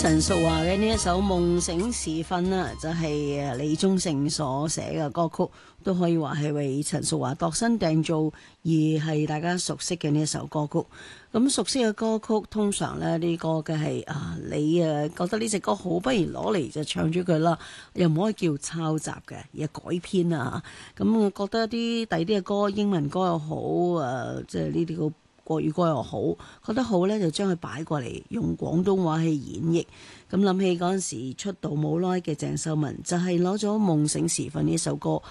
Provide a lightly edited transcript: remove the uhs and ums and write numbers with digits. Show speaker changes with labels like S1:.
S1: 陳淑樺嘅呢一首《夢醒時分》啦，就係李宗盛所寫嘅歌曲，都可以話係為陳淑樺度身訂造，而係大家熟悉嘅呢一首歌曲。咁熟悉嘅歌曲，通常咧呢個嘅係你覺得呢隻歌好，不如攞嚟就唱咗佢啦，又唔可以叫抄襲嘅，而係改編啊。咁我覺得啲第啲嘅歌，英文歌又好，即係呢啲個國語歌又好，覺得好呢，就將佢擺過嚟用廣東話去演繹。咁諗起嗰陣時出道冇耐嘅鄭秀文，就係攞咗《夢醒時分》呢首歌